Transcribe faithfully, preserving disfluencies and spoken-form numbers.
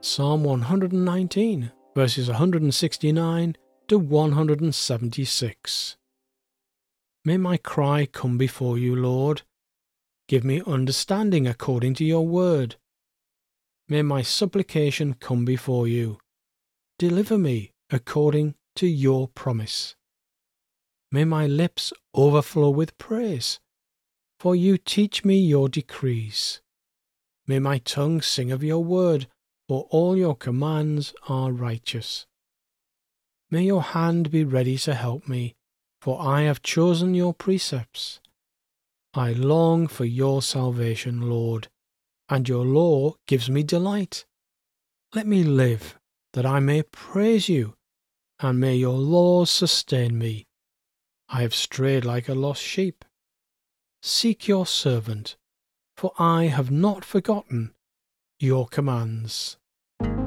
Psalm one hundred nineteen, verses one hundred sixty-nine to one hundred seventy-six. May my cry come before you, Lord. Give me understanding according to your word. May my supplication come before you. Deliver me according to your promise. May my lips overflow with praise, for you teach me your decrees. May my tongue sing of your word, for all your commands are righteous. May your hand be ready to help me, for I have chosen your precepts. I long for your salvation, Lord, and your law gives me delight. Let me live, that I may praise you, and may your laws sustain me. I have strayed like a lost sheep. Seek your servant, for I have not forgotten your commands.